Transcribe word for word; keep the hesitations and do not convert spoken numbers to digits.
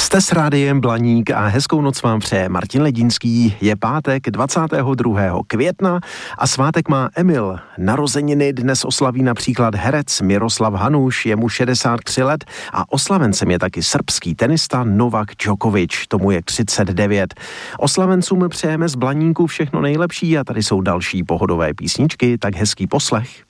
Jste s rádiem Blaník a hezkou noc vám přeje Martin Ledínský. Je pátek dvacátého druhého května a svátek má Emil. Narozeniny dnes oslaví například herec Miroslav Hanuš, je mu šedesát tři let a oslavencem je taky srbský tenista Novak Djokovic, tomu je třicet devět. Oslavencům přejeme z Blaníku všechno nejlepší a tady jsou další pohodové písničky, tak hezký poslech.